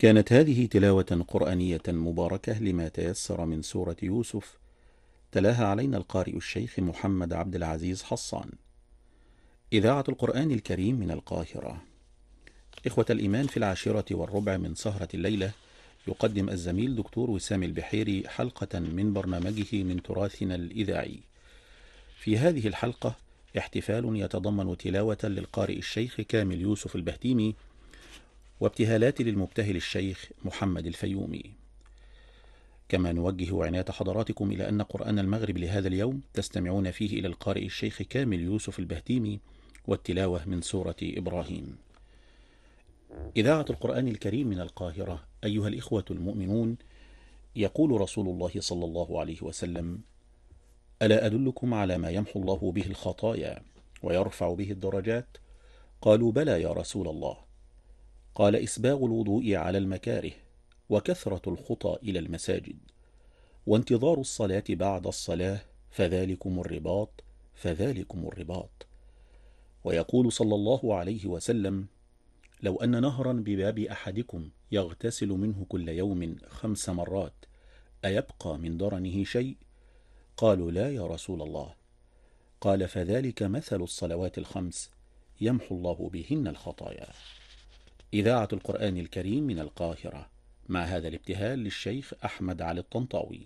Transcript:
كانت هذه تلاوة قرآنية مباركة لما تيسر من سورة يوسف، تلاها علينا القارئ الشيخ محمد عبد العزيز حصان. إذاعة القرآن الكريم من القاهرة. إخوة الإيمان، في 10:15 من سهرة الليلة يقدم الزميل دكتور وسام البحيري حلقة من برنامجه من تراثنا الإذاعي. في هذه الحلقة احتفال يتضمن تلاوة للقارئ الشيخ كامل يوسف البهتيمي وابتهالات للمبتهل الشيخ محمد الفيومي. كما نوجه عناية حضراتكم إلى أن قرآن المغرب لهذا اليوم تستمعون فيه إلى القارئ الشيخ كامل يوسف البهتيمي والتلاوة من سورة إبراهيم. إذاعة القرآن الكريم من القاهرة. أيها الإخوة المؤمنون، يقول رسول الله صلى الله عليه وسلم: ألا أدلكم على ما يمحو الله به الخطايا ويرفع به الدرجات؟ قالوا: بلى يا رسول الله. قال: إسباغ الوضوء على المكاره، وكثرة الخطى إلى المساجد، وانتظار الصلاة بعد الصلاة، فذلكم الرباط فذلكم الرباط. ويقول صلى الله عليه وسلم: لو أن نهرا بباب أحدكم يغتسل منه كل يوم 5 مرات أيبقى من درنه شيء؟ قالوا: لا يا رسول الله. قال: فذلك مثل الصلوات ال5 يمحو الله بهن الخطايا. إذاعة القرآن الكريم من القاهرة، مع هذا الابتهال للشيخ أحمد علي الطنطاوي.